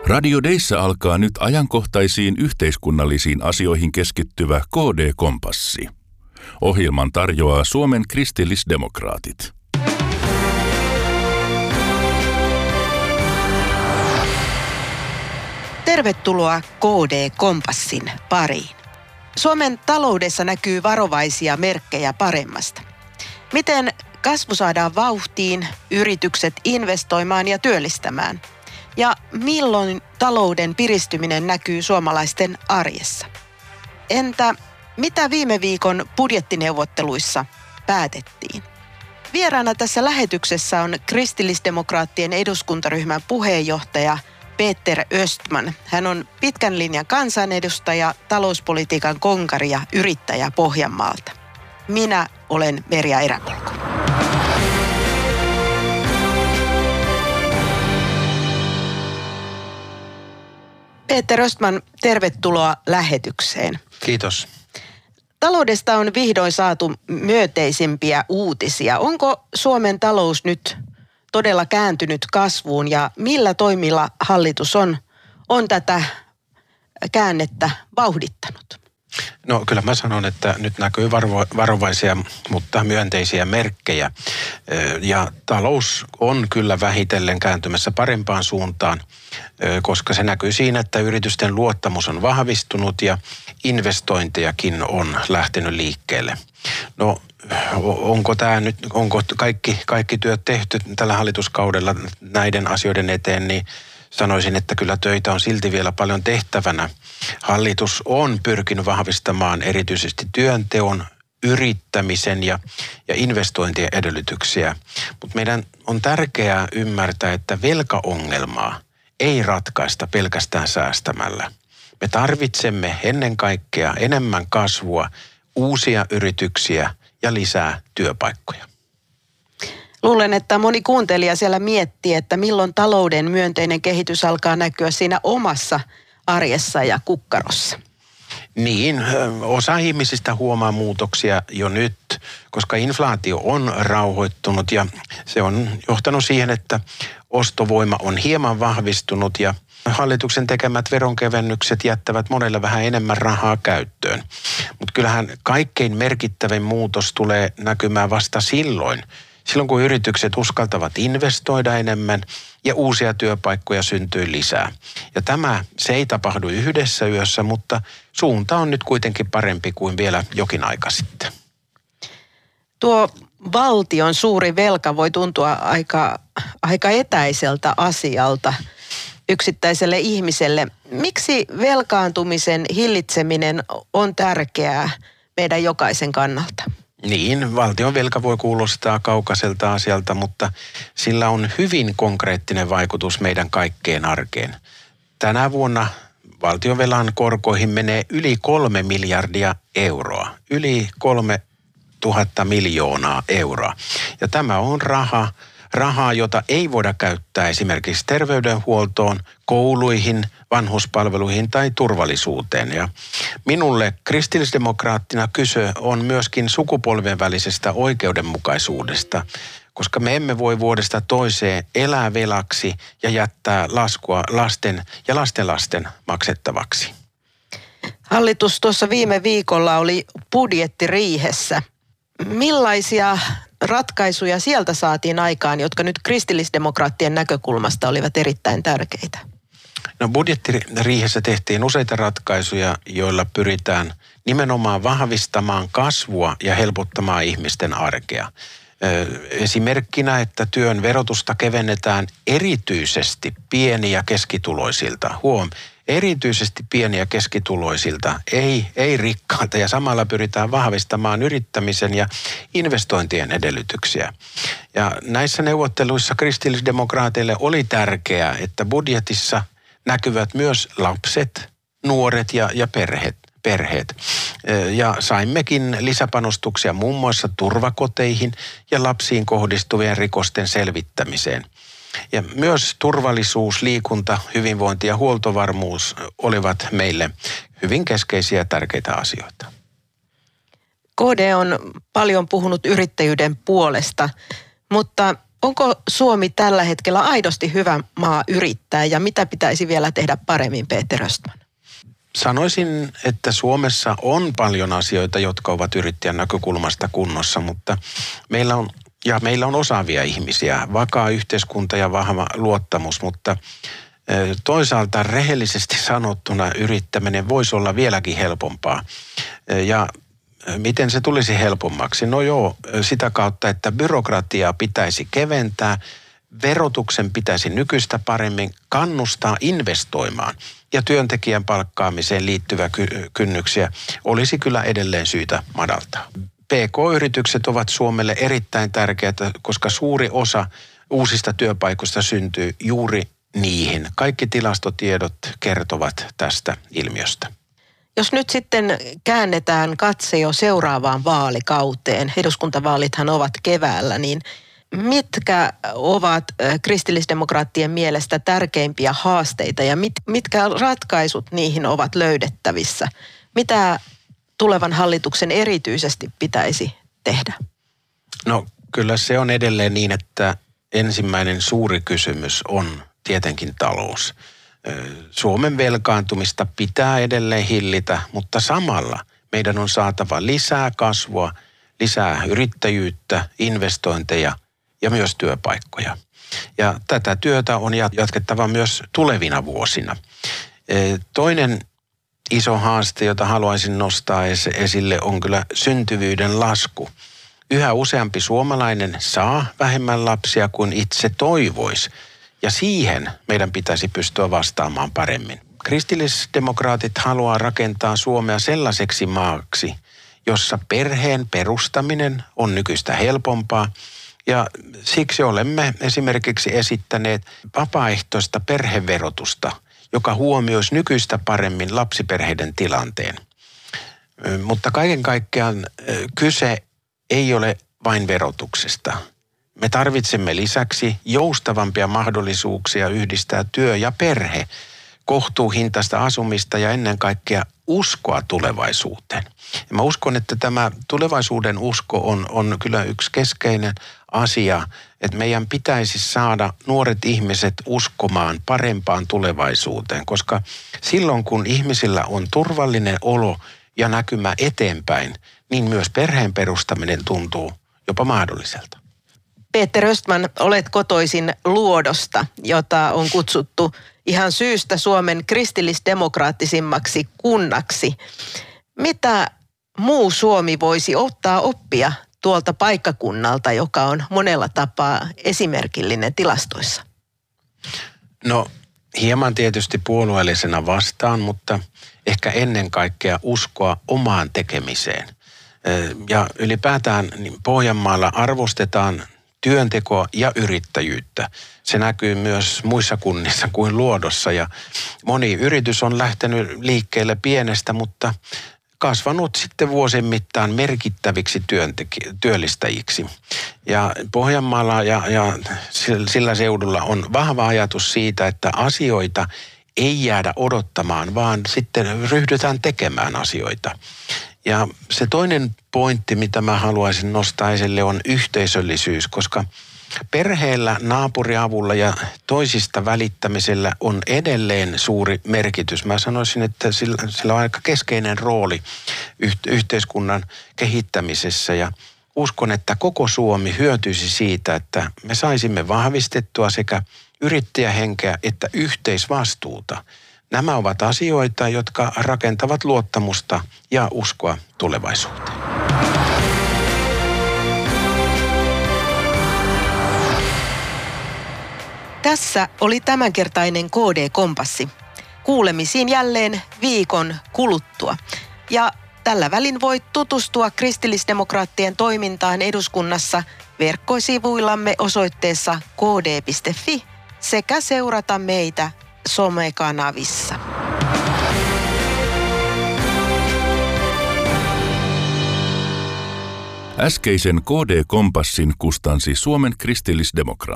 Radio Deissä alkaa nyt ajankohtaisiin yhteiskunnallisiin asioihin keskittyvä KD-kompassi. Ohjelman tarjoaa Suomen kristillisdemokraatit. Tervetuloa KD-kompassin pariin. Suomen taloudessa näkyy varovaisia merkkejä paremmasta. Miten kasvu saadaan vauhtiin, yritykset investoimaan ja työllistämään? Ja milloin talouden piristyminen näkyy suomalaisten arjessa? Entä mitä viime viikon budjettineuvotteluissa päätettiin? Vieraana tässä lähetyksessä on kristillisdemokraattien eduskuntaryhmän puheenjohtaja Peter Östman. Hän on pitkän linjan kansanedustaja, talouspolitiikan konkari ja yrittäjä Pohjanmaalta. Minä olen Merja Eräpolku. Peter Östman, tervetuloa lähetykseen. Kiitos. Taloudesta on vihdoin saatu myönteisimpiä uutisia. Onko Suomen talous nyt todella kääntynyt kasvuun ja millä toimilla hallitus on tätä käännettä vauhdittanut? No kyllä mä sanon, että nyt näkyy varovaisia, mutta myönteisiä merkkejä. Ja talous on kyllä vähitellen kääntymässä parempaan suuntaan, koska se näkyy siinä, että yritysten luottamus on vahvistunut ja investointejakin on lähtenyt liikkeelle. No onko kaikki työt tehty tällä hallituskaudella näiden asioiden eteen, niin sanoisin, että kyllä töitä on silti vielä paljon tehtävänä. Hallitus on pyrkinyt vahvistamaan erityisesti työnteon, yrittämisen ja investointien edellytyksiä. Mutta meidän on tärkeää ymmärtää, että velkaongelmaa ei ratkaista pelkästään säästämällä. Me tarvitsemme ennen kaikkea enemmän kasvua, uusia yrityksiä ja lisää työpaikkoja. Luulen, että moni kuuntelija siellä miettii, että milloin talouden myönteinen kehitys alkaa näkyä siinä omassa arjessa ja kukkarossa. Niin, osa ihmisistä huomaa muutoksia jo nyt, koska inflaatio on rauhoittunut ja se on johtanut siihen, että ostovoima on hieman vahvistunut ja hallituksen tekemät veronkevennykset jättävät monelle vähän enemmän rahaa käyttöön. Mutta kyllähän kaikkein merkittävin muutos tulee näkymään vasta silloin kun yritykset uskaltavat investoida enemmän ja uusia työpaikkoja syntyy lisää. Ja se ei tapahdu yhdessä yössä, mutta suunta on nyt kuitenkin parempi kuin vielä jokin aika sitten. Tuo valtion suuri velka voi tuntua aika etäiseltä asialta yksittäiselle ihmiselle. Miksi velkaantumisen hillitseminen on tärkeää meidän jokaisen kannalta? Niin, valtion velka voi kuulostaa kaukaiselta asialta, mutta sillä on hyvin konkreettinen vaikutus meidän kaikkeen arkeen. Tänä vuonna valtionvelan korkoihin menee yli 3 miljardia euroa, yli 3 000 miljoonaa euroa. Ja tämä on rahaa, jota ei voida käyttää esimerkiksi terveydenhuoltoon, kouluihin, vanhuspalveluihin tai turvallisuuteen. Ja minulle kristillisdemokraattina kyse on myöskin sukupolven välisestä oikeudenmukaisuudesta, koska me emme voi vuodesta toiseen elää velaksi ja jättää laskua lasten ja lastenlasten maksettavaksi. Hallitus tuossa viime viikolla oli budjettiriihessä. Millaisia ratkaisuja sieltä saatiin aikaan, jotka nyt kristillisdemokraattien näkökulmasta olivat erittäin tärkeitä? No budjettiriihessä tehtiin useita ratkaisuja, joilla pyritään nimenomaan vahvistamaan kasvua ja helpottamaan ihmisten arkea. Esimerkkinä, että työn verotusta kevennetään erityisesti pieni- ja keskituloisilta. Erityisesti pieni- ja keskituloisilta, ei rikkailta, ja samalla pyritään vahvistamaan yrittämisen ja investointien edellytyksiä. Ja näissä neuvotteluissa kristillisdemokraateille oli tärkeää, että budjetissa näkyvät myös lapset, nuoret ja perheet. Ja saimmekin lisäpanostuksia muun muassa turvakoteihin ja lapsiin kohdistuvien rikosten selvittämiseen. Ja myös turvallisuus, liikunta, hyvinvointi ja huoltovarmuus olivat meille hyvin keskeisiä ja tärkeitä asioita. KD on paljon puhunut yrittäjyyden puolesta, mutta Onko Suomi tällä hetkellä aidosti hyvä maa yrittää ja mitä pitäisi vielä tehdä paremmin, Peter Östman? Sanoisin, että Suomessa on paljon asioita, jotka ovat yrittäjän näkökulmasta kunnossa, mutta meillä on osaavia ihmisiä, vakaa yhteiskunta ja vahva luottamus, mutta toisaalta rehellisesti sanottuna yrittäminen voisi olla vieläkin helpompaa. Ja miten se tulisi helpommaksi? No joo, sitä kautta, että byrokratiaa pitäisi keventää, verotuksen pitäisi nykyistä paremmin kannustaa investoimaan ja työntekijän palkkaamiseen liittyviä kynnyksiä olisi kyllä edelleen syytä madaltaa. PK-yritykset ovat Suomelle erittäin tärkeitä, koska suuri osa uusista työpaikoista syntyy juuri niihin. Kaikki tilastotiedot kertovat tästä ilmiöstä. Jos nyt sitten käännetään katse jo seuraavaan vaalikauteen, eduskuntavaalithan ovat keväällä, niin mitkä ovat kristillisdemokraattien mielestä tärkeimpiä haasteita ja mitkä ratkaisut niihin ovat löydettävissä? Mitä tulevan hallituksen erityisesti pitäisi tehdä? No kyllä se on edelleen niin, että ensimmäinen suuri kysymys on tietenkin talous. Suomen velkaantumista pitää edelleen hillitä, mutta samalla meidän on saatava lisää kasvua, lisää yrittäjyyttä, investointeja ja myös työpaikkoja. Ja tätä työtä on jatkettava myös tulevina vuosina. Toinen iso haaste, jota haluaisin nostaa esille, on kyllä syntyvyyden lasku. Yhä useampi suomalainen saa vähemmän lapsia kuin itse toivoisi. Ja siihen meidän pitäisi pystyä vastaamaan paremmin. Kristillisdemokraatit haluaa rakentaa Suomea sellaiseksi maaksi, jossa perheen perustaminen on nykyistä helpompaa. Ja siksi olemme esimerkiksi esittäneet vapaaehtoista perheverotusta, joka huomioisi nykyistä paremmin lapsiperheiden tilanteen. Mutta kaiken kaikkiaan kyse ei ole vain verotuksesta. Me tarvitsemme lisäksi joustavampia mahdollisuuksia yhdistää työ ja perhe, kohtuuhintaista asumista ja ennen kaikkea uskoa tulevaisuuteen. Ja mä uskon, että tämä tulevaisuuden usko on kyllä yksi keskeinen asia, että meidän pitäisi saada nuoret ihmiset uskomaan parempaan tulevaisuuteen, koska silloin kun ihmisillä on turvallinen olo ja näkymä eteenpäin, niin myös perheen perustaminen tuntuu jopa mahdolliselta. Peter Östman, olet kotoisin Luodosta, jota on kutsuttu ihan syystä Suomen kristillisdemokraattisimmaksi kunnaksi. Mitä muu Suomi voisi ottaa oppia tuolta paikkakunnalta, joka on monella tapaa esimerkillinen tilastoissa? No hieman tietysti puolueellisena vastaan, mutta ehkä ennen kaikkea uskoa omaan tekemiseen. Ja ylipäätään niin Pohjanmaalla arvostetaan työntekoa ja yrittäjyyttä. Se näkyy myös muissa kunnissa kuin Luodossa ja moni yritys on lähtenyt liikkeelle pienestä, mutta kasvanut sitten vuosien mittaan merkittäviksi työllistäjiksi. Ja Pohjanmaalla ja sillä seudulla on vahva ajatus siitä, että asioita ei jäädä odottamaan, vaan sitten ryhdytään tekemään asioita. Ja se toinen pointti, mitä mä haluaisin nostaa esille, on yhteisöllisyys, koska perheellä, naapuriavulla ja toisista välittämisellä on edelleen suuri merkitys. Mä sanoisin, että sillä on aika keskeinen rooli yhteiskunnan kehittämisessä ja uskon, että koko Suomi hyötyisi siitä, että me saisimme vahvistettua sekä yrittäjähenkeä että yhteisvastuuta. Nämä ovat asioita, jotka rakentavat luottamusta ja uskoa tulevaisuuteen. Tässä oli tämänkertainen KD-kompassi. Kuulemisiin jälleen viikon kuluttua. Ja tällä välin voit tutustua kristillisdemokraattien toimintaan eduskunnassa verkkosivuillamme osoitteessa kd.fi sekä seurata meitä somekanavissa. Äskeisen KD-kompassin kustansi Suomen kristillisdemokraatit.